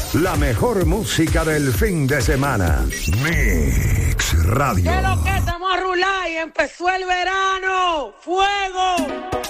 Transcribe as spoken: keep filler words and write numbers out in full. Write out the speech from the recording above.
La mejor música del fin de semana. Mix Radio. ¿Qué es lo que estamos a rular y empezó el verano? ¡Fuego!